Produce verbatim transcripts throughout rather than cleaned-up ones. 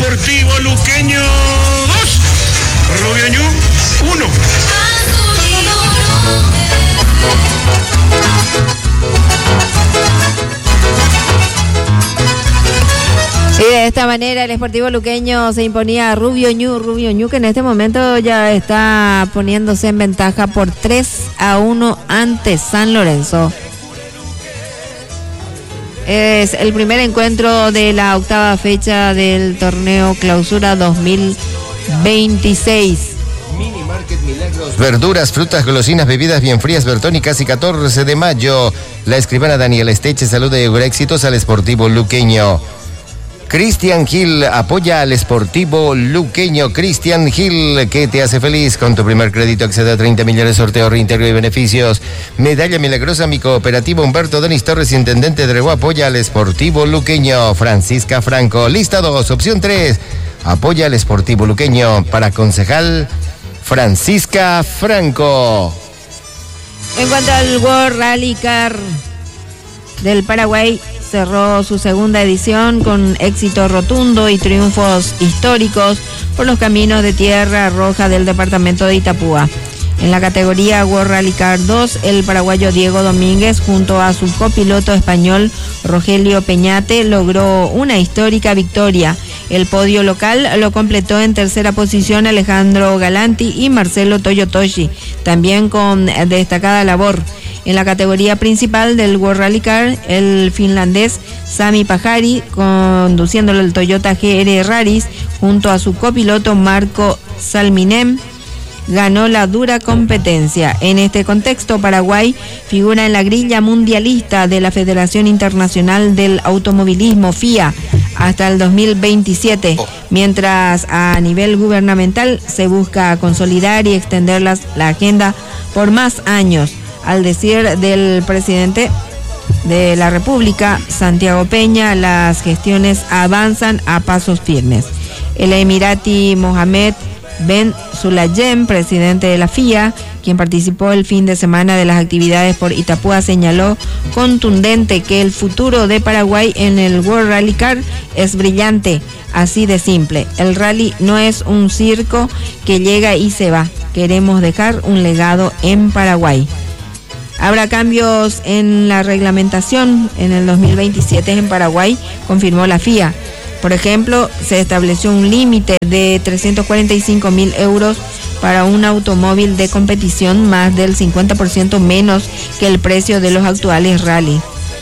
Sportivo Luqueño dos, Rubio Ñu uno. Y de esta manera el Sportivo Luqueño se imponía a Rubio Ñu, Rubio Ñu que en este momento ya está poniéndose en ventaja por tres a uno ante San Lorenzo. Es el primer encuentro de la octava fecha del torneo Clausura dos mil veintiséis. Mini Market Milagros. Verduras, frutas, golosinas, bebidas bien frías, Bertoni, casi catorce de mayo. La escribana Daniela Esteche saluda y augura éxitos al Sportivo Luqueño. Cristian Gil apoya al Sportivo Luqueño. Cristian Gil, ¿qué te hace feliz? Con tu primer crédito accede a treinta millones, sorteo, reintegro y beneficios. Medalla milagrosa, mi cooperativo Humberto Denis Torres, intendente de Rego, apoya al Sportivo Luqueño. Francisca Franco, lista dos, opción tres, apoya al Sportivo Luqueño. Para concejal, Francisca Franco. En cuanto al World Rally Car del Paraguay, cerró su segunda edición con éxito rotundo y triunfos históricos por los caminos de tierra roja del departamento de Itapúa. En la categoría World Rally Car dos, el paraguayo Diego Domínguez, junto a su copiloto español Rogelio Peñate, logró una histórica victoria. El podio local lo completó en tercera posición Alejandro Galanti y Marcelo Toyotoshi, también con destacada labor. En la categoría principal del World Rally Car, el finlandés Sami Pajari, conduciéndolo el Toyota G R Raris, junto a su copiloto Marco Salminen, ganó la dura competencia. En este contexto, Paraguay figura en la grilla mundialista de la Federación Internacional del Automovilismo, F I A, hasta el dos mil veintisiete, mientras a nivel gubernamental se busca consolidar y extender las, la agenda por más años. Al decir del presidente de la República, Santiago Peña, las gestiones avanzan a pasos firmes. El emirati Mohamed Ben Sulayem, presidente de la F I A, quien participó el fin de semana de las actividades por Itapúa, señaló contundente que el futuro de Paraguay en el World Rally Car es brillante, así de simple. El rally no es un circo que llega y se va. Queremos dejar un legado en Paraguay. Habrá cambios en la reglamentación en el dos mil veintisiete en Paraguay, confirmó la F I A. Por ejemplo, se estableció un límite de trescientos cuarenta y cinco mil euros para un automóvil de competición, más del cincuenta por ciento menos que el precio de los actuales rally.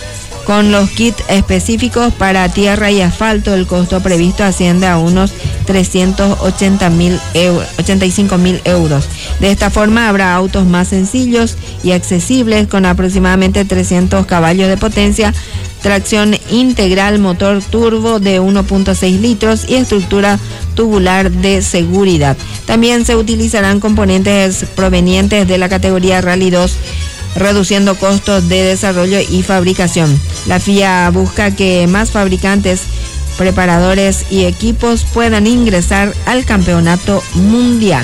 Con los kits específicos para tierra y asfalto, el costo previsto asciende a unos trescientos ochenta mil euros, ochenta y cinco mil euros. De esta forma habrá autos más sencillos y accesibles con aproximadamente trescientos caballos de potencia, tracción integral, motor turbo de uno punto seis litros y estructura tubular de seguridad. También se utilizarán componentes provenientes de la categoría Rally dos, reduciendo costos de desarrollo y fabricación. La F I A busca que más fabricantes, preparadores y equipos puedan ingresar al campeonato mundial.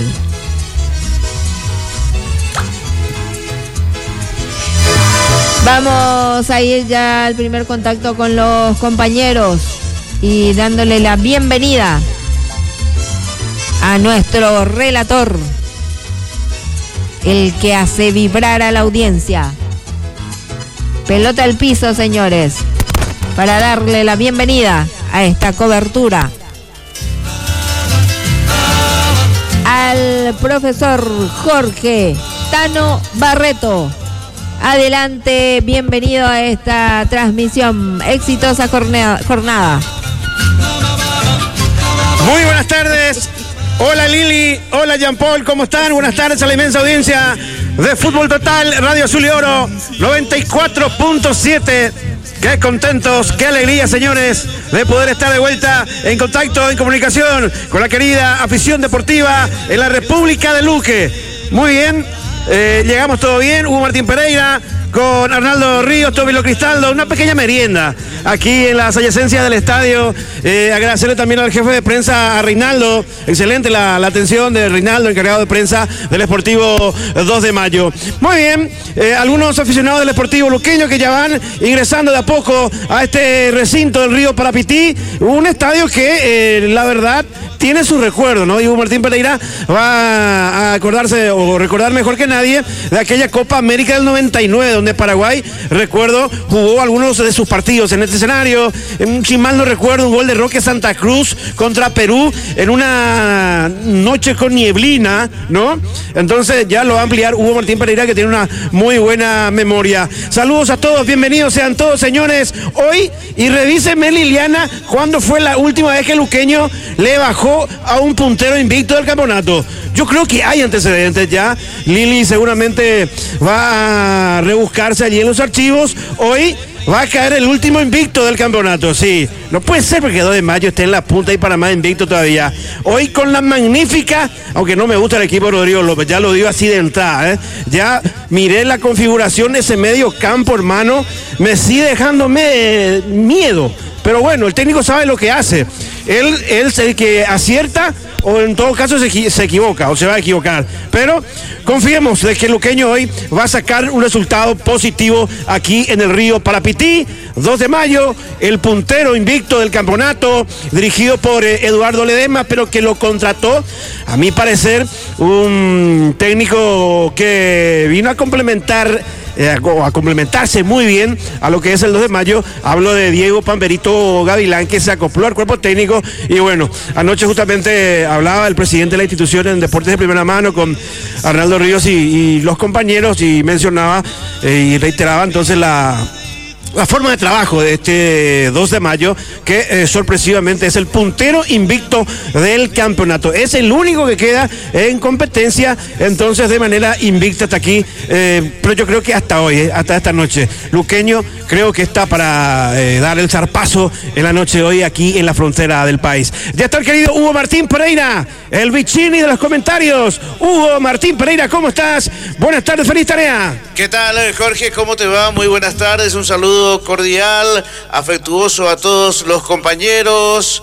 Vamos a ir ya al primer contacto con los compañeros y dándole la bienvenida a nuestro relator, el que hace vibrar a la audiencia. Pelota al piso, señores, para darle la bienvenida a esta cobertura al profesor Jorge Tano Barreto. Adelante, bienvenido a esta transmisión. Exitosa jornada. Muy buenas tardes. Hola Lili, hola Jean Paul, ¿cómo están? Buenas tardes a la inmensa audiencia de Fútbol Total, Radio Azul y Oro, noventa y cuatro punto siete. Qué contentos, qué alegría, señores, de poder estar de vuelta en contacto, en comunicación con la querida afición deportiva en la República de Luque. Muy bien, Eh, llegamos todo bien, Hugo Martín Pereira con Arnaldo Ríos, Tobilo Cristaldo, una pequeña merienda aquí en las adyacencias del estadio. Eh, agradecerle también al jefe de prensa, a Reinaldo, excelente la, la atención de Reinaldo, encargado de prensa del Sportivo dos de mayo. Muy bien, eh, algunos aficionados del Sportivo luqueño que ya van ingresando de a poco a este recinto del Río Parapití, un estadio que eh, la verdad tiene su recuerdo, ¿no? Y Hugo Martín Pereira va a acordarse o recordar mejor que nadie de aquella Copa América del noventa y nueve, donde Paraguay, recuerdo, jugó algunos de sus partidos en este escenario. Si mal no recuerdo, un gol de Roque Santa Cruz contra Perú en una noche con nieblina, ¿no? Entonces ya lo va a ampliar Hugo Martín Pereira, que tiene una muy buena memoria. Saludos a todos, bienvenidos sean todos, señores. Hoy, y revíseme, Liliana, cuándo fue la última vez que el luqueño le bajó a un puntero invicto del campeonato. Yo creo que hay antecedentes ya. Lili seguramente va a rebuscarse allí en los archivos. Hoy va a caer el último invicto del campeonato, sí. No puede ser porque dos de mayo esté en la punta y Panamá invicto todavía. Hoy con la magnífica, aunque no me gusta el equipo de Rodrigo López, ya lo digo así de entrada, ¿eh? Ya miré la configuración de ese medio campo, hermano, me sigue dejándome miedo. Pero bueno, el técnico sabe lo que hace. Él, él es el que acierta o en todo caso se, se equivoca o se va a equivocar. Pero confiemos de que el luqueño hoy va a sacar un resultado positivo aquí en el Río Parapití. dos de mayo, el puntero invicto del campeonato, dirigido por eh, Eduardo Ledesma, pero que lo contrató, a mi parecer, un técnico que vino a complementar Eh, a complementarse muy bien a lo que es el dos de mayo. Hablo de Diego Pamberito Gavilán, que se acopló al cuerpo técnico. Y bueno, anoche justamente hablaba el presidente de la institución en Deportes de Primera Mano con Arnaldo Ríos y, y los compañeros, y mencionaba eh, y reiteraba entonces la la forma de trabajo de este dos de mayo, que eh, sorpresivamente es el puntero invicto del campeonato. Es el único que queda en competencia, entonces de manera invicta hasta aquí, eh, pero yo creo que hasta hoy, eh, hasta esta noche. Luqueño creo que está para eh, dar el zarpazo en la noche de hoy aquí en la frontera del país. Ya está el querido Hugo Martín Pereira, el bichini de los comentarios. Hugo Martín Pereira, ¿cómo estás? Buenas tardes, feliz tarea. ¿Qué tal, Jorge? ¿Cómo te va? Muy buenas tardes, un saludo cordial, afectuoso a todos los compañeros,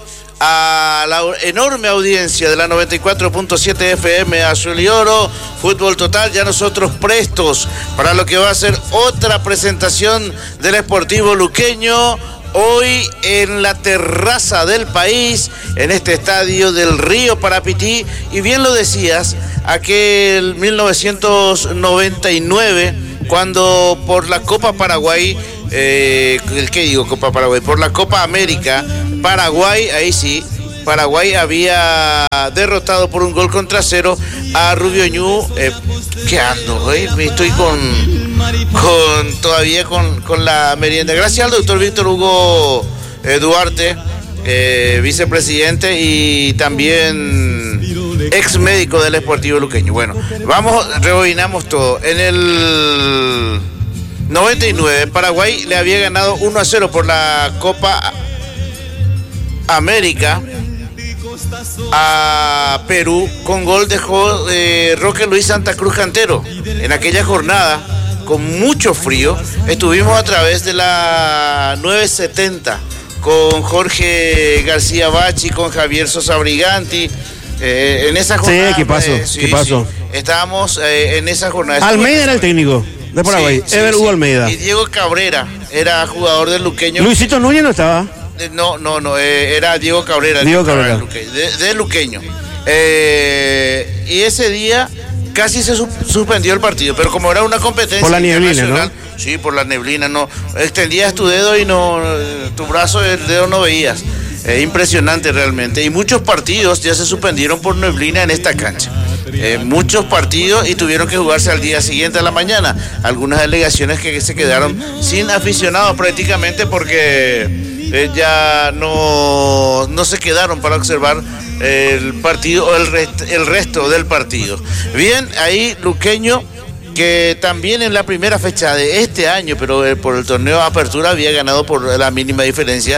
a la enorme audiencia de la noventa y cuatro punto siete F M Azul y Oro, Fútbol Total, ya nosotros prestos para lo que va a ser otra presentación del Sportivo luqueño, hoy en la terraza del país, en este estadio del Río Parapití. Y bien lo decías, aquel mil novecientos noventa y nueve, cuando por la Copa Paraguay, eh, ¿el qué digo Copa Paraguay? Por la Copa América, Paraguay, ahí sí, Paraguay había derrotado por un gol contra cero a Rubio Ñu. Eh, ¿Qué ando? Eh? Estoy con, con todavía con, con la merienda. Gracias al doctor Víctor Hugo eh, Duarte, eh, vicepresidente y también ex médico del Sportivo luqueño. Bueno, vamos, rebobinamos todo. En el noventa y nueve, Paraguay le había ganado uno a cero por la Copa América a Perú con gol de eh, Roque Luis Santa Cruz Cantero. En aquella jornada, con mucho frío, estuvimos a través de la nueve setenta con Jorge García Bachi, con Javier Sosa Briganti. Eh, en esa jornada. Sí, ¿qué pasó? Eh, sí, ¿Qué pasó? Sí. Estábamos eh, en esa jornada. Almeida era el técnico de Paraguay, sí, Ever sí, Hugo sí. Almeida. Y Diego Cabrera era jugador del luqueño. Luisito Núñez no estaba. Eh, no, no, no, eh, era Diego Cabrera. Diego Cabrera. Luqueño, de, de luqueño. Eh, y ese día casi se su suspendió el partido, pero como era una competencia por la neblina, ¿no? Sí, por la neblina, no. Extendías tu dedo y no, tu brazo, el dedo no veías. Eh, impresionante realmente. Y muchos partidos ya se suspendieron por neblina en esta cancha. Eh, muchos partidos y tuvieron que jugarse al día siguiente a la mañana. Algunas delegaciones que se quedaron sin aficionados prácticamente porque eh, ya no, no se quedaron para observar el partido o el, rest, el resto del partido. Bien, ahí luqueño, que también en la primera fecha de este año, pero por el torneo de Apertura había ganado por la mínima diferencia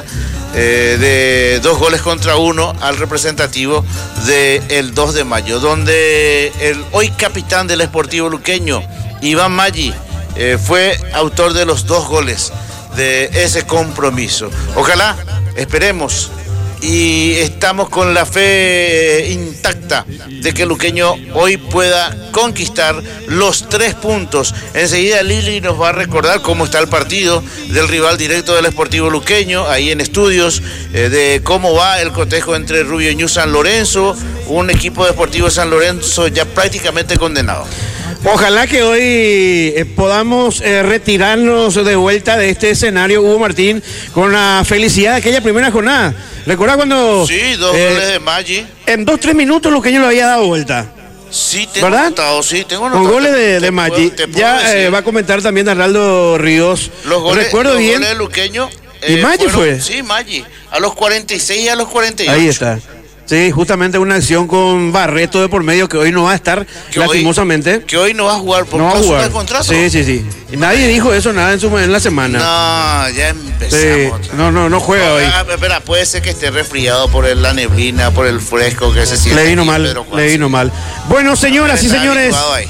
eh, de dos goles contra uno al representativo del dos de mayo, donde el hoy capitán del Sportivo Luqueño, Iván Maggi, eh, fue autor de los dos goles de ese compromiso. Ojalá, esperemos, y estamos con la fe intacta de que el Luqueño hoy pueda conquistar los tres puntos. Enseguida Lili nos va a recordar cómo está el partido del rival directo del Sportivo Luqueño, ahí en estudios, eh, de cómo va el cotejo entre Rubio Ñu San Lorenzo, un equipo de Sportivo San Lorenzo ya prácticamente condenado. Ojalá que hoy eh, podamos eh, retirarnos de vuelta de este escenario, Hugo Martín, con la felicidad de aquella primera jornada. ¿Recuerda cuando? Sí, dos eh, goles de Maggi. En dos, tres minutos Luqueño lo había dado vuelta. Sí, tengo ¿verdad? notado, sí, tengo notado. Con goles de, de Maggi. Ya eh, va a comentar también Arnaldo Ríos. Los goles, Recuerdo los bien. goles de Luqueño. ¿Y eh, Maggi fueron, fue? Sí, Maggi. A los cuarenta y seis y a los cuarenta y ocho. Ahí está. Sí, justamente una acción con Barreto de por medio que hoy no va a estar, que lastimosamente. Hoy, que hoy no va a jugar por no cláusula jugar. de contrato. Sí, sí, sí. Y nadie dijo eso nada en, su, en la semana. No, ya empezamos. Sí. No, no, no juega no, hoy. Ah, espera, puede ser que esté resfriado por el, la neblina, por el fresco que se siente. Le vino aquí, mal, le vino mal. Bueno, señoras y señores,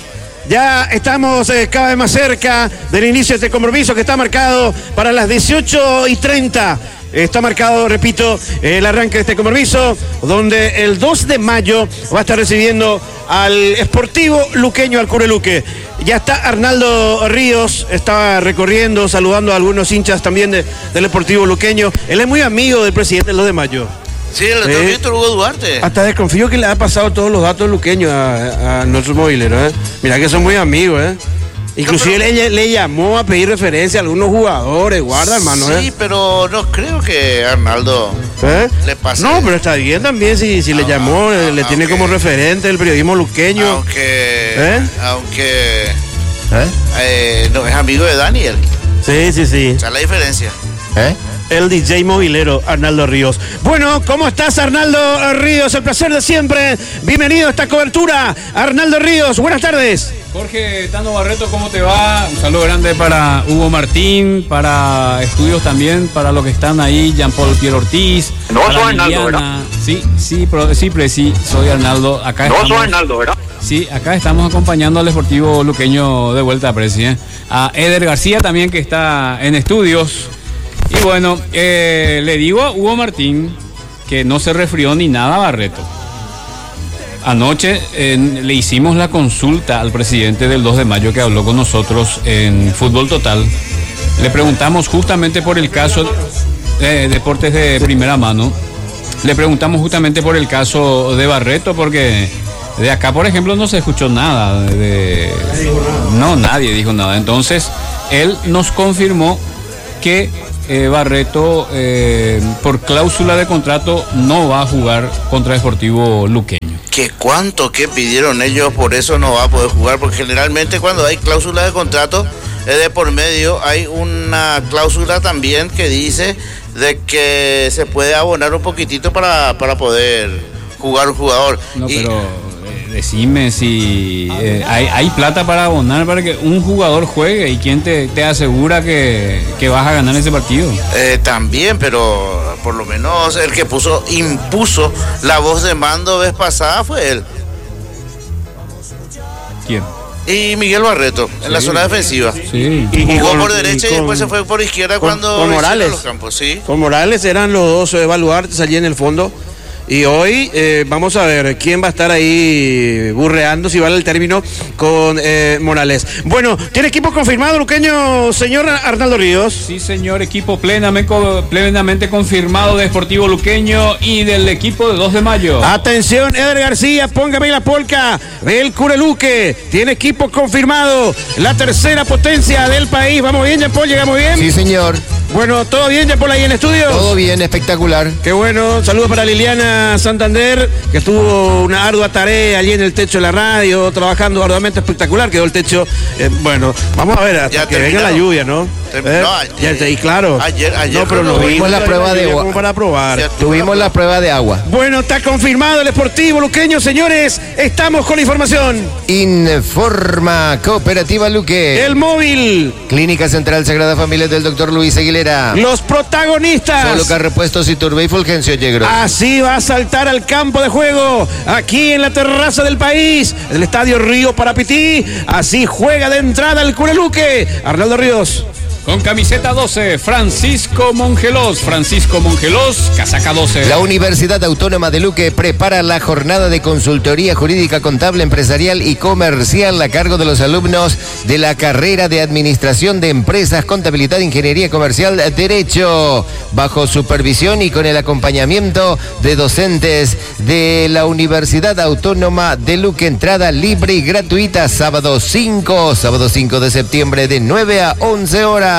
ya estamos eh, cada vez más cerca del inicio de este compromiso que está marcado para las dieciocho y treinta. Está marcado, repito, el arranque de este compromiso, donde el dos de mayo va a estar recibiendo al Sportivo Luqueño, al Cureluque. Ya está Arnaldo Ríos, estaba recorriendo, saludando a algunos hinchas también de, del Sportivo Luqueño. Él es muy amigo del presidente del dos de mayo. Sí, el doctor eh, Víctor Hugo Duarte. Hasta desconfío que le ha pasado todos los datos luqueños a, a nuestros mobileros. ¿eh? Mira que son muy amigos, ¿eh? Inclusive no, pero... le, le llamó a pedir referencia a algunos jugadores, guarda, hermano. Sí, ¿eh? pero no creo que Arnaldo ¿Eh? le pase. No, pero está bien también si, si ah, le llamó, ah, le tiene como referente el periodismo luqueño. Aunque, ¿Eh? aunque ¿Eh? Eh, no, es amigo de Daniel. Sí, sí, sí. Esa es la diferencia. ¿Eh? El D J movilero, Arnaldo Ríos. Bueno, ¿cómo estás, Arnaldo Ríos? El placer de siempre. Bienvenido a esta cobertura. Arnaldo Ríos, buenas tardes. Jorge Tano Barreto, ¿cómo te va? Un saludo grande para Hugo Martín, para Estudios también, para los que están ahí, Jean-Paul Pierre Ortiz. No soy Arnaldo, ¿verdad? Sí, sí, pero, sí, pero sí, soy Arnaldo. Acá no estamos, soy Arnaldo, ¿verdad? Sí, acá estamos acompañando al Deportivo Luqueño de vuelta, Presi, ¿eh? A Eder García también, que está en Estudios. Y bueno, eh, le digo a Hugo Martín que no se resfrió ni nada Barreto. Anoche eh, le hicimos la consulta al presidente del dos de mayo que habló con nosotros en Fútbol Total. Le preguntamos justamente por el caso de Deportes de Primera Mano. Le preguntamos justamente por el caso de Barreto, porque de acá, por ejemplo, no se escuchó nada. De, no, nadie dijo nada. Entonces, él nos confirmó que Eh, Barreto, eh, por cláusula de contrato, no va a jugar contra el Sportivo Luqueño. ¿Qué cuánto que pidieron ellos? Por eso no va a poder jugar, porque generalmente cuando hay cláusula de contrato, eh, de por medio hay una cláusula también que dice de que se puede abonar un poquitito para, para poder jugar un jugador. No, y, pero decime si eh, hay, hay plata para abonar para que un jugador juegue, y quién te, te asegura que, que vas a ganar ese partido. Eh, también, pero por lo menos el que puso impuso la voz de mando vez pasada fue él. ¿Quién? Y Miguel Barreto, en sí, la zona defensiva. Sí. Y, Jugó y con, por derecha y, con, y después se fue por izquierda con, cuando con Morales. Los campos, ¿sí? Con Morales eran los dos baluartes allí en el fondo. Y hoy eh, vamos a ver quién va a estar ahí burreando, si vale el término, con eh, Morales. Bueno, ¿tiene equipo confirmado, Luqueño, señor Arnaldo Ríos? Sí, señor, equipo plenamente, plenamente confirmado de Sportivo Luqueño y del equipo de dos de mayo. Atención, Eder García, póngame la polca del Cureluque. Tiene equipo confirmado, la tercera potencia del país. ¿Vamos bien, Jean-Paul? ¿Llegamos bien? Sí, señor. Bueno, ¿todo bien, Jean-Paul, ahí en estudio? Todo bien, espectacular. Qué bueno, saludos para Liliana Santander, que estuvo una ardua tarea allí en el techo de la radio, trabajando arduamente, espectacular, quedó el techo. Eh, bueno, vamos a ver hasta ya que venga la lluvia, ¿no? ¿Eh? No, ayer, ya, y claro. Ayer, ayer. No, pero no, tuvimos la prueba de agua. Para probar. Tuvimos la prueba de agua. Bueno, está confirmado el Sportivo Luqueño, señores. Estamos con la información. Informa Cooperativa Luque. El móvil. Clínica Central Sagrada Familia del doctor Luis Aguilera. Herrera. Los protagonistas. Solo que repuestos Iturbe y Fulgencio Yegros. Así va a saltar al campo de juego, aquí en la terraza del país, el estadio Río Parapití. Así juega de entrada el Cureluque. Arnaldo Ríos. Con camiseta doce, Francisco Mongelos. Francisco Mongelos, casaca doce. La Universidad Autónoma de Luque prepara la jornada de consultoría jurídica, contable, empresarial y comercial a cargo de los alumnos de la carrera de Administración de Empresas, Contabilidad, Ingeniería Comercial, Derecho, bajo supervisión y con el acompañamiento de docentes de la Universidad Autónoma de Luque. Entrada libre y gratuita, sábado cinco, sábado cinco de septiembre de nueve a once horas.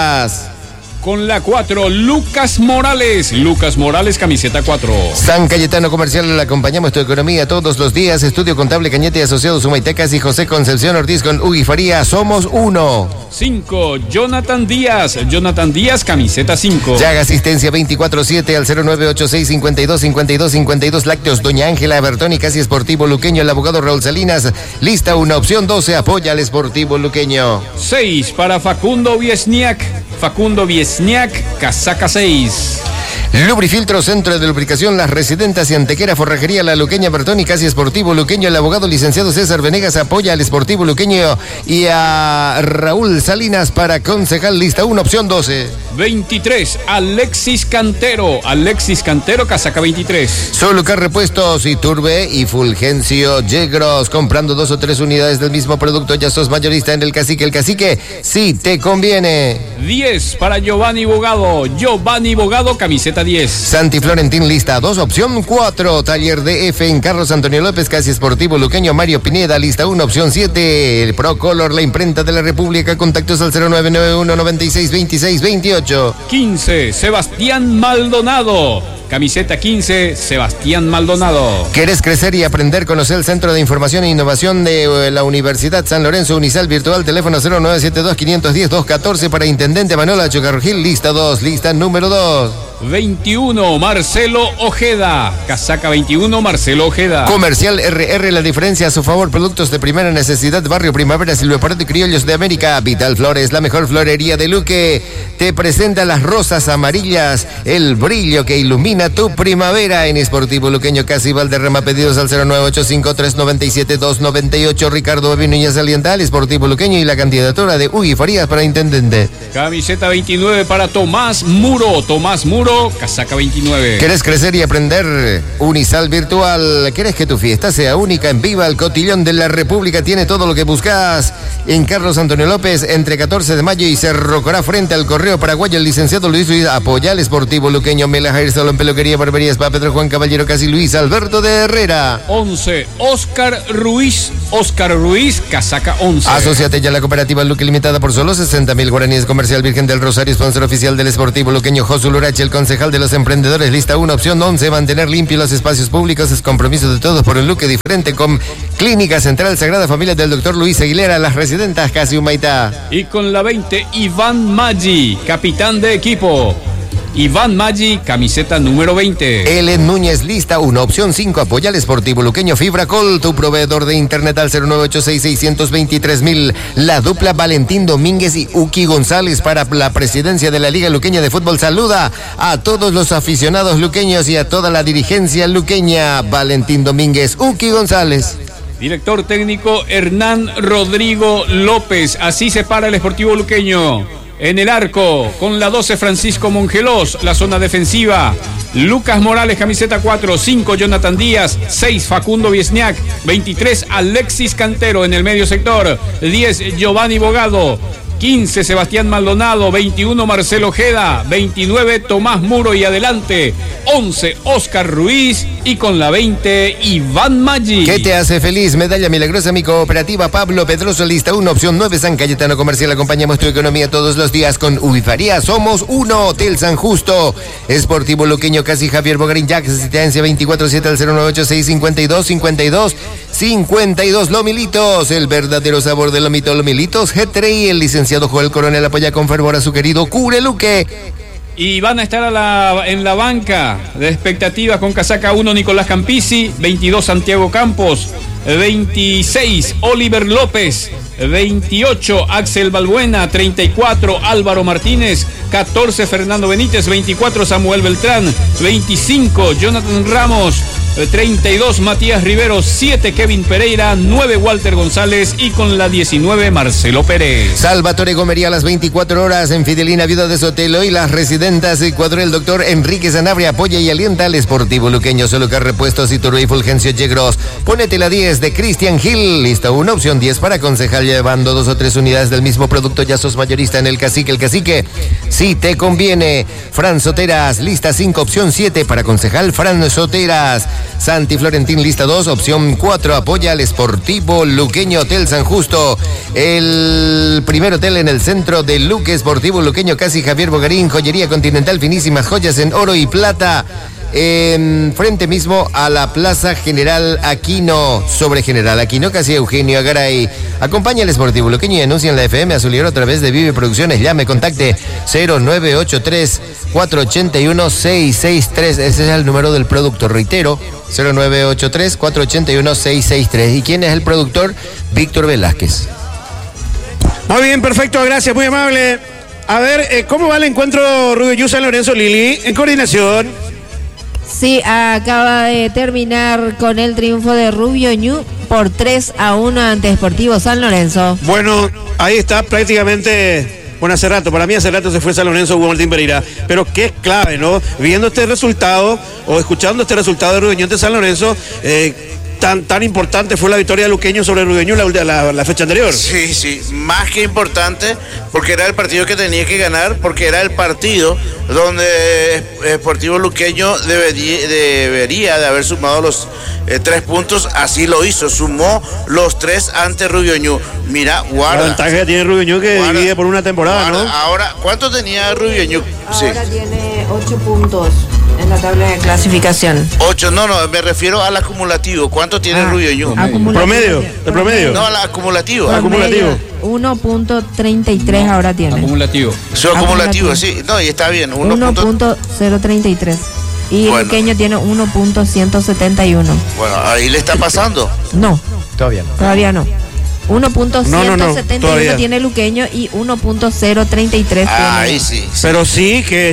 Con la cuatro, Lucas Morales. Lucas Morales, camiseta cuatro. San Cayetano Comercial, le acompañamos tu economía todos los días. Estudio Contable Cañete y Asociados Humaytecas y José Concepción Ortiz con Ugi Faría. Somos uno. cinco, Jonathan Díaz. Jonathan Díaz, camiseta cinco. Llaga Asistencia veinticuatro siete al cero nueve ocho seis cinco dos cinco dos cinco dos. Lácteos Doña Ángela Bertoni, Casi Esportivo Luqueño. El abogado Raúl Salinas. Lista una opción doce. Apoya al Esportivo Luqueño. seis para Facundo Viesniak. Facundo Viesniak, casaca seis. Lubrifiltro, Centro de Lubricación Las Residentas y Antequera, Forrajería La Luqueña Bertoni, Casi Esportivo Luqueño. El abogado licenciado César Venegas apoya al Esportivo Luqueño y a Raúl Salinas para concejal. Lista una opción doce. veintitrés, Alexis Cantero. Alexis Cantero, casaca veintitrés. Solo que repuestos Iturbe y Fulgencio Yegros. Comprando dos o tres unidades del mismo producto, ya sos mayorista en el Cacique. El Cacique, sí te conviene. diez para Giovanni Bogado. Giovanni Bogado, camiseta diez. Santi Florentín, lista dos, opción cuatro. Taller D F en Carlos Antonio López, Casi Esportivo Luqueño. Mario Pineda, lista uno, opción siete. El Procolor, la imprenta de la República. Contactos al cero nueve nueve uno noventa y seis veintiséis veintiocho. quince, Sebastián Maldonado. Camiseta quince, Sebastián Maldonado. ¿Querés crecer y aprender? Conoce el Centro de Información e Innovación de la Universidad San Lorenzo, Unisal Virtual, teléfono cero nueve siete dos cinco uno cero dos uno cuatro para Intendente Manuel Achocarrojil, lista dos, lista número dos. veintiuno, Marcelo Ojeda. Casaca veintiuno, Marcelo Ojeda. Comercial R R, la diferencia a su favor. Productos de primera necesidad. Barrio Primavera, Silvio Pareto y Criollos de América. Vital Flores, la mejor florería de Luque. Te presenta las rosas amarillas, el brillo que ilumina tu primavera en Esportivo Luqueño. Casi Valderrama, pedidos al cero nueve ocho cinco tres nueve siete dos nueve ocho. Ricardo Bebinuña Saliental, Esportivo Luqueño y la candidatura de Ugi Farías para Intendente. Camiseta veintinueve para Tomás Muro. Tomás Muro, casaca veintinueve. ¿Querés crecer y aprender? Unisal Virtual. ¿Querés que tu fiesta sea única en Viva? El Cotillón de la República tiene todo lo que buscas. En Carlos Antonio López, entre catorce de mayo y Cerro Corá, frente al Correo Paraguayo. El licenciado Luis Luis apoya al Esportivo Luqueño. Mela Jair Solo en Peluquería, Barbería, Spa Pedro Juan Caballero, Casi Luis Alberto de Herrera. once, Oscar Ruiz. Oscar Ruiz, casaca once. Asociate ya a la cooperativa Luque Limitada por solo sesenta mil guaraníes. Comercial Virgen del Rosario, sponsor oficial del Esportivo Luqueño. Josu Lurache, el concejal de los emprendedores. Lista uno, opción once. Mantener limpios los espacios públicos es compromiso de todos por un Luque diferente con Clínica Central Sagrada Familia del doctor Luis Aguilera. Las Residentas, Casi Humaitá. Y con la veinte, Iván Maggi, capitán de equipo. Iván Maggi, camiseta número veinte. Ellen Núñez, lista uno, opción cinco. Apoya al Esportivo Luqueño. Fibracol, tu proveedor de internet al cero nueve ocho seis seis dos tres mil. La dupla Valentín Domínguez y Uki González para la presidencia de la Liga Luqueña de Fútbol. Saluda a todos los aficionados luqueños y a toda la dirigencia luqueña. Valentín Domínguez, Uki González. Director técnico Hernán Rodrigo López. Así se para el Esportivo Luqueño. En el arco, con la doce, Francisco Mongelos. La zona defensiva, Lucas Morales, camiseta cuatro. cinco, Jonathan Díaz. seis, Facundo Viesniak. veintitrés, Alexis Cantero. En el medio sector, diez, Giovanni Bogado. quince, Sebastián Maldonado. veintiuno, Marcelo Ojeda. veintinueve, Tomás Muro. Y adelante, once, Oscar Ruiz. Y con la veinte, Iván Maggi. ¿Qué te hace feliz? Medalla milagrosa, mi cooperativa Pablo Pedroso, lista uno, opción nueve. San Cayetano Comercial, acompañamos tu economía todos los días con Ugi Farías. Somos uno. Hotel San Justo, Esportivo Luqueño, Casi Javier Bogarín, Jack, asistencia veinticuatro siete al cero nueve ocho seis cinco dos cinco dos cinco dos. Lomilitos, el verdadero sabor de lomito. Lomilitos G tres I. El licenciado Joel Coronel apoya con fervor a su querido Cureluque. Y van a estar a la, en la banca de expectativas con casaca uno, Nicolás Campisi. veintidós, Santiago Campos. veintiséis, Oliver López. veintiocho, Axel Balbuena. treinta y cuatro, Álvaro Martínez. catorce Fernando Benítez, veinticuatro Samuel Beltrán, veinticinco Jonathan Ramos, treinta y dos Matías Rivero, siete Kevin Pereira, nueve Walter González y con la diecinueve Marcelo Pérez. Salvatore Gomería a las veinticuatro horas en Fidelina Viuda de Sotelo y las residentas Ecuador. El doctor Enrique Sanabria apoya y alienta al Sportivo Luqueño. Solucar Repuestos Iturbe y Fulgencio Yegros. Pónete la diez de Cristian Gil. Lista una, opción diez para concejal, llevando dos o tres unidades del mismo producto. Ya sos mayorista en el Cacique. El Cacique, si te conviene. Fran Soteras, lista cinco, opción siete para concejal. Fran Soteras. Santi Florentín, lista dos, opción cuatro, apoya al Sportivo Luqueño. Hotel San Justo, el primer hotel en el centro de Luque. Sportivo Luqueño, casi Javier Bogarín, joyería continental, finísimas joyas en oro y plata. Eh, frente mismo a la Plaza General Aquino, sobre General Aquino, casi Eugenio Agaray. Acompaña al Sportivo Luqueño y anuncia en la F M Azul y Oro a través de Vive Producciones. Llame, contacte cero nueve ocho tres, cuatro ocho uno, seis seis tres. Ese es el número del productor, reitero, cero nueve ocho tres, cuatro ocho uno, seis seis tres. ¿Y quién es el productor? Víctor Velázquez. Muy bien, perfecto, gracias, muy amable. A ver, eh, ¿cómo va el encuentro Rubio Yu San Lorenzo Lili? En coordinación. Sí, acaba de terminar con el triunfo de Rubio Ñu por tres a uno ante Sportivo San Lorenzo. Bueno, ahí está prácticamente. Bueno, hace rato, para mí hace rato se fue San Lorenzo, Hugo Martín Pereira, pero qué clave, ¿no? Viendo este resultado, o escuchando este resultado de Rubio Ñu ante San Lorenzo, eh, tan, tan importante fue la victoria de Luqueño sobre Rubio Ñu la, la, la fecha anterior. Sí, sí, más que importante, porque era el partido que tenía que ganar, porque era el partido donde Sportivo Luqueño debería, debería de haber sumado los eh, tres puntos. Así lo hizo, sumó los tres ante Rubio Ñu. Mira, guarda. La ventaja que tiene Rubio Ñu que guarda, divide por una temporada, guarda, ¿no? Ahora, ¿cuánto tenía Rubio Ñu? Ahora sí. tiene ocho puntos en la tabla de clasificación. Ocho, no, no, me refiero al acumulativo. ¿Cuánto tiene ah, Rubio Ñu? Promedio, el promedio. No, al acumulativo. Promedio, acumulativo. uno punto treinta y tres ahora tiene. Acumulativo. Su acumulativo, acumulativo, sí. No, y está bien. uno punto cero treinta y tres. Y bueno, el Luqueño tiene uno punto ciento setenta y uno. Bueno, ahí le está pasando. No. Todavía no. Todavía no. uno punto ciento setenta y uno no, no, no, tiene Luqueño y uno punto cero treinta y tres ah, tiene. Ahí sí, sí. Pero sí que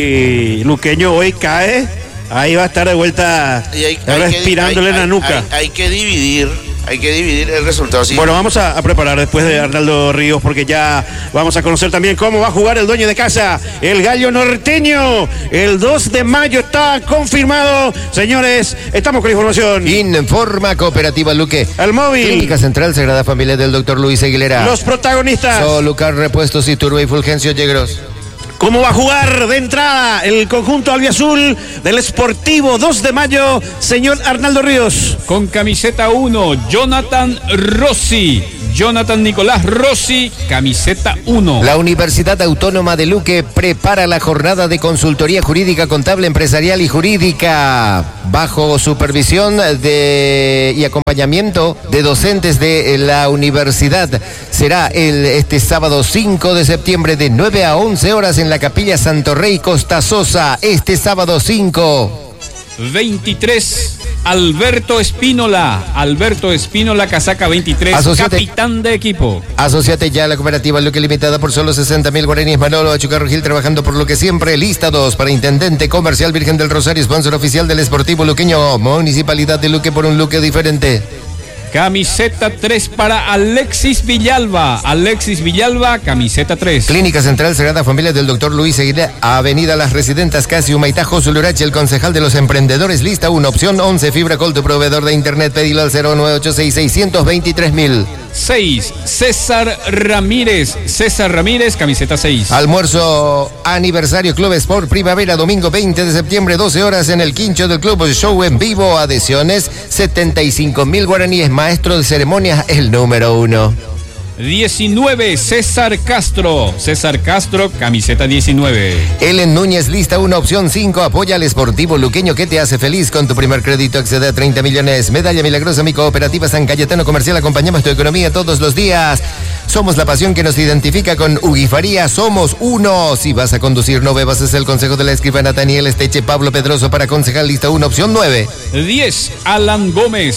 si Luqueño hoy cae, ahí va a estar de vuelta hay, hay respirándole que, hay, en la nuca. Hay, hay que dividir. Hay que dividir el resultado. Sí. Bueno, vamos a, a preparar después de Arnaldo Ríos, porque ya vamos a conocer también cómo va a jugar el dueño de casa, el Gallo Norteño. El dos de mayo está confirmado. Señores, estamos con información. Informa Cooperativa Luque. El móvil. Clínica Central Sagrada Familia del doctor Luis Aguilera. Los protagonistas. Solucar Repuestos Iturbe y Fulgencio Yegros. ¿Cómo va a jugar de entrada el conjunto albiazul del Sportivo dos de mayo, señor Arnaldo Ríos? Con camiseta uno, Jonathan Rossi. Jonathan Nicolás Rossi, camiseta uno. La Universidad Autónoma de Luque prepara la jornada de consultoría jurídica, contable, empresarial y jurídica bajo supervisión de y acompañamiento de docentes de la universidad. Será el este sábado cinco de septiembre de nueve a once horas en la Capilla Santo Rey Costa Sosa. Este sábado cinco. veintitrés, Alberto Espínola. Alberto Espínola, casaca veintitrés, Asociate, capitán de equipo. Asociate ya a la cooperativa Luque Limitada por solo sesenta mil guaraníes. Manolo Achucarro Gil trabajando por lo que siempre. Lista dos para Intendente Comercial Virgen del Rosario, sponsor oficial del Sportivo Luqueño. Municipalidad de Luque por un Luque diferente. Camiseta tres para Alexis Villalba. Alexis Villalba, camiseta tres. Clínica Central Sagrada Familia del doctor Luis Aguilera, Avenida Las Residentas, Casi Humaitá, Josulurache, el concejal de los emprendedores. Lista uno, opción once, Fibra Col, tu proveedor de internet. Pedilo al cero nueve ocho seis, seiscientos veintitrés mil. seis, César Ramírez. César Ramírez, camiseta seis. Almuerzo aniversario Club Sport Primavera, domingo veinte de septiembre, doce horas en el quincho del club. Show en vivo, adhesiones, setenta y cinco mil guaraníes. Maestro de ceremonias, el número uno. diecinueve, César Castro. César Castro, camiseta diecinueve. Ellen Núñez, lista una, opción cinco. Apoya al Sportivo Luqueño que te hace feliz. Con tu primer crédito accede a treinta millones. Medalla milagrosa, mi cooperativa San Cayetano Comercial. Acompañamos tu economía todos los días. Somos la pasión que nos identifica con Uguifaría. Somos uno. Si vas a conducir, no bebas. Es el consejo de la escribana Daniel Esteche. Pablo Pedroso para concejal. Lista una, opción nueve. diez, Alan Gómez.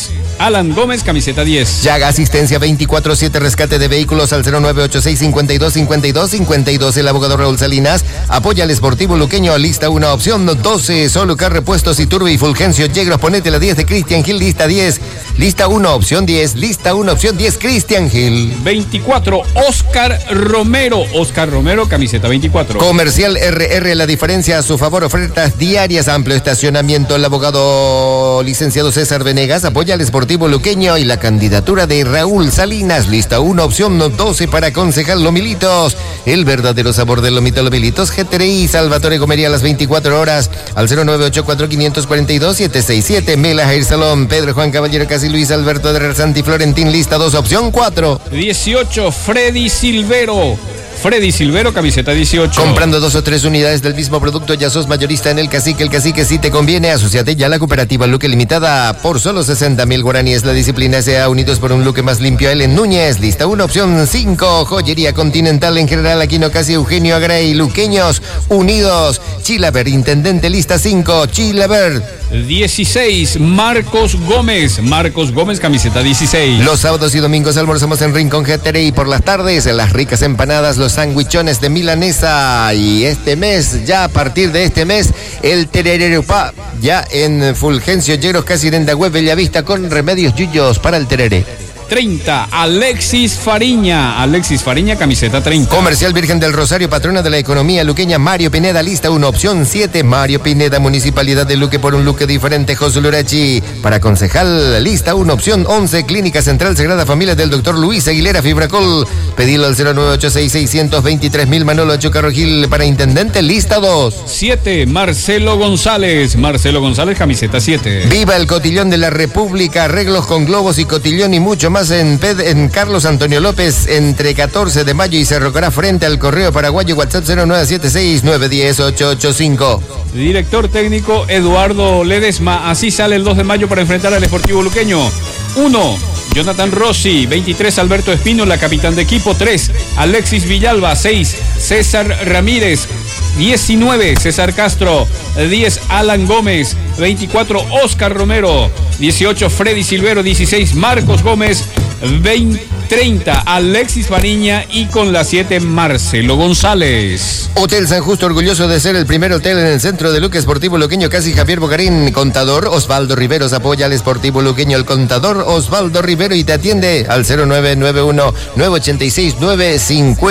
Alan Gómez, camiseta diez. Yaga Asistencia veinticuatro siete, rescate de vehículos al cero nueve ocho seis, cinco dos, cinco dos, cinco dos. El abogado Raúl Salinas apoya al Sportivo Luqueño. Lista uno, opción doce. Solucar Repuestos Iturbe y Fulgencio Yegros. Ponete la diez de Cristian Gil. Lista diez. Lista uno, opción diez. Lista uno, opción diez. Cristian Gil. veinticuatro, Oscar Romero. Oscar Romero, camiseta veinticuatro. Comercial R R, la diferencia a su favor. Ofertas diarias, amplio estacionamiento. El abogado licenciado César Venegas apoya al Sportivo Luqueño y la candidatura de Raúl Salinas. Lista uno, opción doce para concejal Lomilitos. El verdadero sabor del lomito Lomilitos. G T R I Salvatore Comería a las veinticuatro horas al cero nueve ocho cuatro, cinco cuatro dos, siete seis siete. Mela Hair Salón. Pedro Juan Caballero Casi Luis Alberto de Resanti Florentín. Lista dos, opción cuatro. dieciocho, Freddy Silvero. Freddy Silvero, camiseta dieciocho. Comprando dos o tres unidades del mismo producto, ya sos mayorista en el Cacique. El Cacique sí te conviene. Asociate ya a la cooperativa Luque Limitada por solo sesenta mil guaraníes. La disciplina S A, unidos por un Luque más limpio. Él en Núñez. Lista uno, opción cinco. Joyería Continental en general. Aquino Casi, Eugenio Agray. Luqueños unidos. Chilaver, intendente. Lista cinco. Chilaver. dieciséis, Marcos Gómez. Marcos Gómez, camiseta dieciséis. Los sábados y domingos almorzamos en Rincón G T R I. Por las tardes, en las ricas empanadas, los sandwichones de milanesa. Y este mes, ya a partir de este mes, el terererupá, ya en Fulgencio Yegros, Casi Dendagüe, Bellavista, con remedios yuyos para el tereré. treinta, Alexis Fariña. Alexis Fariña, camiseta treinta. Comercial Virgen del Rosario, patrona de la economía luqueña, Mario Pineda. Lista uno, opción siete. Mario Pineda, Municipalidad de Luque, por un Luque diferente. José Lurachi. Para concejal, lista uno, opción once. Clínica Central Sagrada Familia del doctor Luis Aguilera Fibracol. Pedilo al cero nueve ocho seis, seis dos tres mil. Manolo Chocarrojil. Para intendente, lista dos. siete, Marcelo González. Marcelo González, camiseta siete. Viva el cotillón de la República. Arreglos con globos y cotillón y mucho más en, en Carlos Antonio López, entre catorce de mayo y Cerro Corá, frente al Correo Paraguayo. WhatsApp cero nueve siete seis, nueve uno cero, ocho ocho cinco. Director técnico Eduardo Ledesma. Así sale el dos de mayo para enfrentar al Sportivo Luqueño. uno, Jonathan Rossi. veintitrés, Alberto Espino, la capitán de equipo. tres, Alexis Villalba. seis, César Ramírez. diecinueve, César Castro. diez, Alan Gómez. veinticuatro, Oscar Romero. dieciocho, Freddy Silvero. dieciséis, Marcos Gómez. veinte, treinta, Alexis Fariña. Y con la siete, Marcelo González. Hotel San Justo, orgulloso de ser el primer hotel en el centro de Luque. Sportivo Luqueño, Casi Javier Bogarín. Contador Osvaldo Riveros apoya al Sportivo Luqueño. El contador Osvaldo Rivero, y te atiende al cero nueve nueve uno, nueve ocho seis, nueve cinco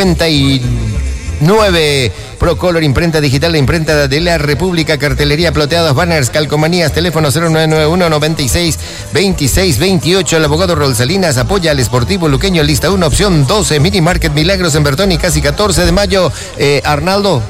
nueve. Procolor, imprenta digital, la imprenta de la República. Cartelería, ploteados, banners, calcomanías. Teléfono cero nueve nueve uno, noventa y seis, veintiséis veintiocho. El abogado Raúl Salinas apoya al Sportivo Luqueño. Lista uno, opción doce. Mini Market Milagros en Bertoni, Casi catorce de mayo. Eh, Arnaldo,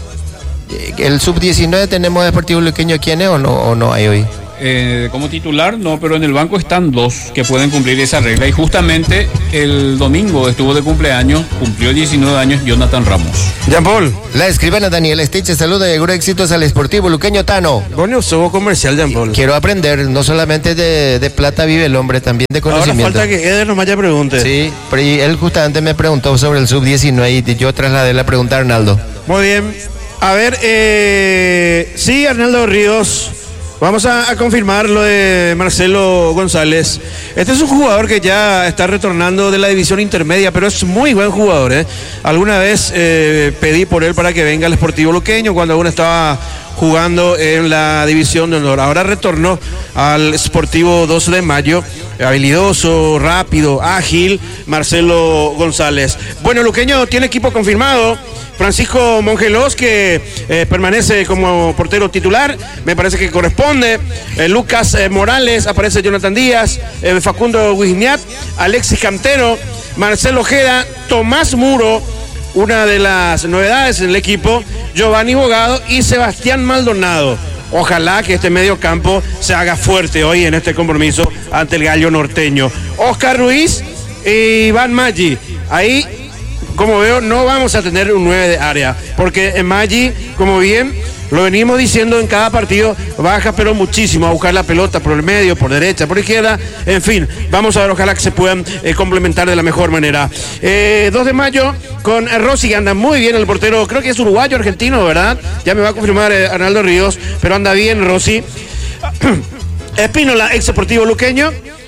el sub diecinueve tenemos Sportivo Luqueño. ¿Quién es o no, o no hay hoy? Eh, como titular, no, pero en el banco están dos que pueden cumplir esa regla. Y justamente el domingo estuvo de cumpleaños, cumplió diecinueve años, Jonathan Ramos. Jean Paul. La escribana Daniela Esteche saluda y augura éxitos al Sportivo Luqueño. Tano. Bueno, subo comercial, Jean Paul. Quiero aprender, no solamente de, de plata vive el hombre, también de conocimiento. Ahora falta que Eder nomás ya pregunte. Sí, pero él justamente me preguntó sobre el sub diecinueve y yo trasladé la pregunta a Arnaldo. Muy bien. A ver, eh, sí, Arnaldo Ríos. Vamos a, a confirmar lo de Marcelo González. Este es un jugador que ya está retornando de la división intermedia, pero es muy buen jugador, ¿eh? Alguna vez eh, pedí por él para que venga al Sportivo Luqueño cuando aún estaba jugando en la división de honor. Ahora retornó al Sportivo doce de mayo. Habilidoso, rápido, ágil, Marcelo González. Bueno, Luqueño tiene equipo confirmado. Francisco Mongelos, que eh, permanece como portero titular, me parece que corresponde. Eh, Lucas eh, Morales, aparece Jonathan Díaz, eh, Facundo Guigniat, Alexis Cantero, Marcelo Ojeda, Tomás Muro, una de las novedades en el equipo, Giovanni Bogado y Sebastián Maldonado. Ojalá que este medio campo se haga fuerte hoy en este compromiso ante el Gallo Norteño. Oscar Ruiz y Iván Maggi. Ahí, como veo, no vamos a tener un nueve de área, porque en Maggi, como bien lo venimos diciendo en cada partido, baja pero muchísimo a buscar la pelota por el medio, por derecha, por izquierda, en fin, vamos a ver, ojalá que se puedan eh, complementar de la mejor manera. Eh, dos de mayo con eh, Rossi, que anda muy bien el portero, creo que es uruguayo, argentino, ¿verdad? Ya me va a confirmar eh, Arnaldo Ríos, pero anda bien Rossi. Espínola, ex Sportivo Luqueño.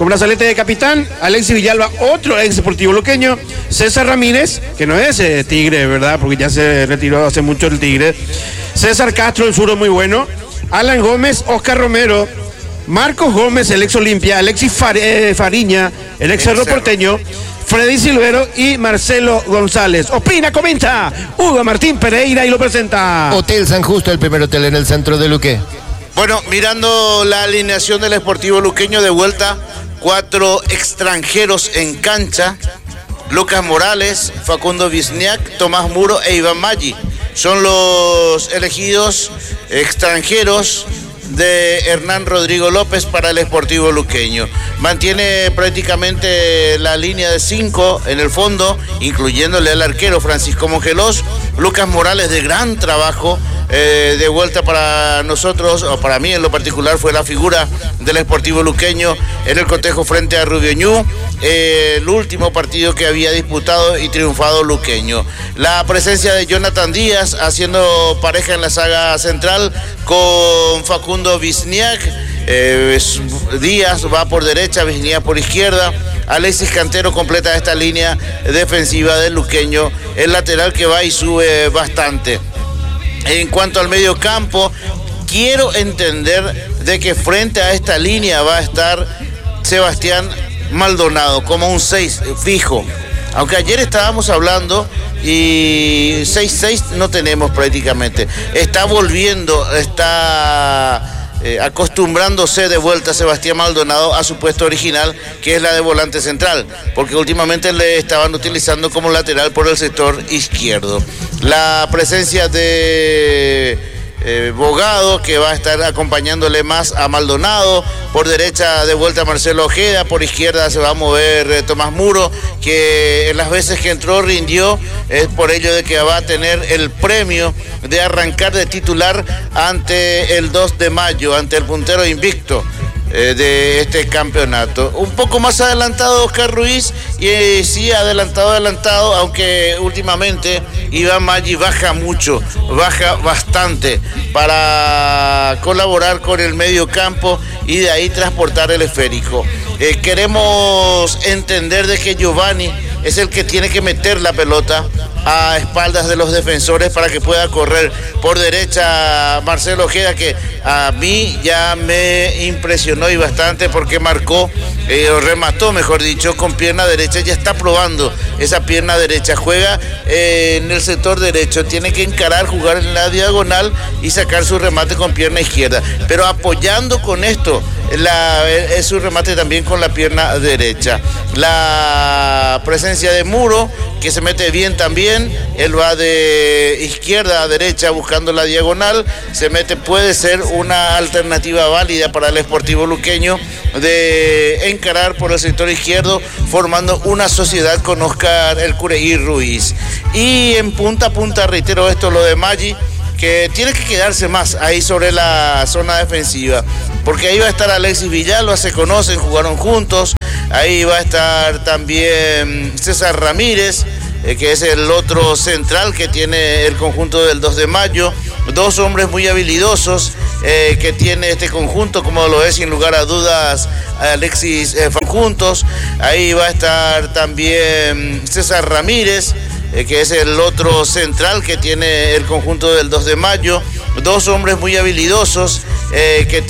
con brazalete de capitán, Alexis Villalba, otro ex deportivo luqueño, César Ramírez, que no es eh, Tigre, ¿verdad? Porque ya se retiró hace mucho el Tigre, César Castro, el zurdo muy bueno, Alan Gómez, Oscar Romero, Marcos Gómez, el ex Olimpia, Alexis Far, eh, Fariña, el ex Cerro Porteño, Freddy Silvero y Marcelo González. Opina, comenta Hugo Martín Pereira y lo presenta Hotel San Justo, el primer hotel en el centro de Luque. Bueno, mirando la alineación del Sportivo Luqueño de vuelta, cuatro extranjeros en cancha: Lucas Morales, Facundo Wisniak, Tomás Muro e Iván Maggi. Son los elegidos extranjeros de Hernán Rodrigo López para el Sportivo Luqueño. Mantiene prácticamente la línea de cinco en el fondo, incluyéndole al arquero Francisco Mongelós. Lucas Morales, de gran trabajo, eh, de vuelta para nosotros, o para mí en lo particular, fue la figura del Sportivo Luqueño en el cotejo frente a Rubio Ñu, eh, el último partido que había disputado y triunfado Luqueño. La presencia de Jonathan Díaz haciendo pareja en la saga central con Facundo Wisniak. Eh, Díaz va por derecha, Wisniak por izquierda. Alexis Cantero completa esta línea defensiva del Luqueño, el lateral que va y sube bastante. En cuanto al medio campo, quiero entender de que frente a esta línea va a estar Sebastián Maldonado como un seis fijo. Aunque ayer estábamos hablando y seis seis no tenemos prácticamente. Está volviendo, está eh, acostumbrándose de vuelta Sebastián Maldonado a su puesto original, que es la de volante central, porque últimamente le estaban utilizando como lateral por el sector izquierdo. La presencia de Eh, Bogado, que va a estar acompañándole más a Maldonado. Por derecha de vuelta Marcelo Ojeda, por izquierda se va a mover eh, Tomás Muro, que en las veces que entró rindió, es por ello de que va a tener el premio de arrancar de titular ante el dos de mayo, ante el puntero invicto eh, de este campeonato. Un poco más adelantado Oscar Ruiz, y eh, sí, adelantado, adelantado, aunque últimamente Iván Maggi baja mucho, baja bastante para colaborar con el medio campo y de ahí transportar el esférico. Eh, queremos entender de que Giovanni es el que tiene que meter la pelota a espaldas de los defensores para que pueda correr. Por derecha Marcelo Ojeda, que a mí ya me impresionó y bastante porque marcó, eh, o remató mejor dicho, con pierna derecha. Ya está probando esa pierna derecha, juega eh, en el sector derecho, tiene que encarar, jugar en la diagonal y sacar su remate con pierna izquierda, pero apoyando con esto la, es su remate también con la pierna derecha. La presencia de Muro, que se mete bien también, él va de izquierda a derecha buscando la diagonal, se mete, puede ser una alternativa válida para el Sportivo Luqueño de encarar por el sector izquierdo, formando una sociedad con Oscar El Cureí Ruiz. Y en punta a punta, reitero esto, lo de Maggi, que tiene que quedarse más ahí sobre la zona defensiva, porque ahí va a estar Alexis Villalba, se conocen, jugaron juntos. Ahí va a estar también César Ramírez, eh, que es el otro central que tiene el conjunto del dos de mayo. Dos hombres muy habilidosos eh, que tiene este conjunto, como lo es sin lugar a dudas Alexis eh, juntos. Ahí va a estar también César Ramírez, eh, que es el otro central que tiene el conjunto del dos de mayo. Dos hombres muy habilidosos eh, que